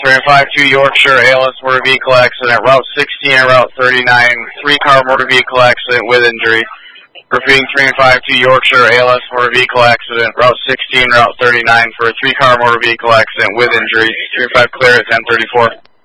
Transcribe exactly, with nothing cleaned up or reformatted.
three five two Yorkshire, A L S motor vehicle accident, Route sixteen and Route thirty-nine, three-car motor vehicle accident with injury. Repeating three five two Yorkshire, A L S motor vehicle accident, Route sixteen, Route thirty-nine for a three-car motor vehicle accident with injury. three five clear at ten thirty-four.